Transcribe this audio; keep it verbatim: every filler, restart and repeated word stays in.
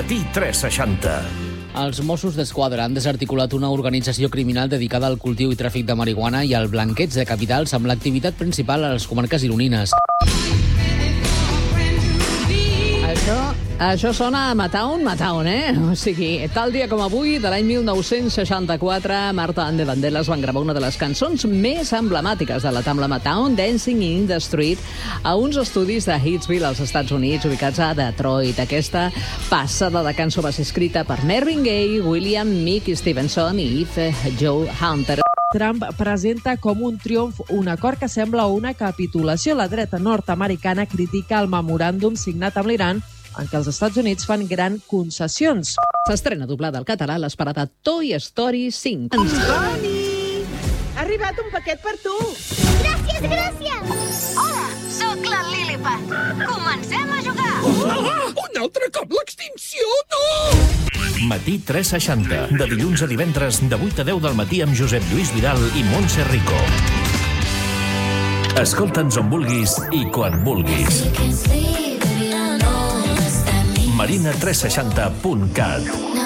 Matí tres seixanta. Els Mossos d'Esquadra han desarticulat una organització criminal dedicada al cultiu i tràfic de marihuana i al blanqueig de capitals amb l'activitat principal a les comarques gironines. Això, això sona a Matown, Matown, eh? O sigui, tal dia com avui, de l'any mil nou-cents seixanta-quatre, Martha and the Vandellas van gravar una de les cançons més emblemàtiques de la Tamla Matown, Dancing in the Street, a uns estudis de Hitsville, als Estats Units, ubicats a Detroit. Aquesta passada de cançó va ser escrita per Marvin Gaye, William Mick Stevenson i Eve Joe Hunter. Trump presenta com un triomf un acord que sembla una capitulació. La dreta nord-americana critica el memoràndum signat amb l'Iran en què els Estats Units fan grans concessions. S'estrena doblada al català l'esperada Toy Story cinc. Toni! Ha arribat un paquet per tu! Gràcies, gràcies! Hola, sóc la Lilliput. Comencem a jugar! Ah, un altre cop l'extinció, no! Matí tres seixanta. De dilluns a divendres, de vuit a deu del matí amb Josep Lluís Vidal i Montse Rico. Escolta'ns on vulguis i quan vulguis. marina tres seixanta punt cat